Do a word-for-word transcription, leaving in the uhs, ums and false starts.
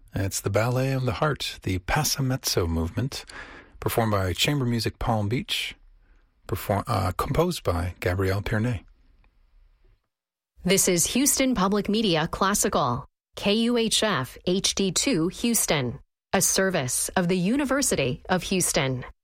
It's the Ballet of the Heart, the Passamezzo movement, performed by Chamber Music Palm Beach, perform, uh, composed by Gabrielle Pierney. This is Houston Public Media Classical, K U H F H D two Houston, a service of the University of Houston.